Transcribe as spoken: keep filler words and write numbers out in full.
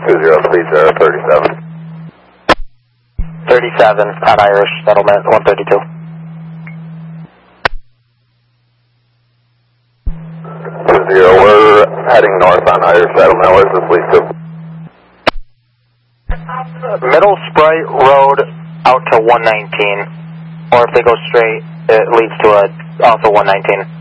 two zero three zero, thirty-seven. thirty-seven, Pat Irish, settlement one thirty-two. two zero, we're heading north on Irish settlement. Where's this lead to? Middle Sprite Road out to one nineteen. Or if they go straight, it leads to a also one nineteen.